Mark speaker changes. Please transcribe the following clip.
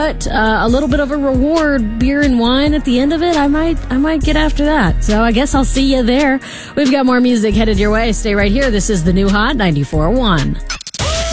Speaker 1: but a little bit of a reward, beer and wine at the end of it, I might get after that. So I guess I'll see you there. We've got more music headed your way. Stay right here. This is the new Hot 94.1.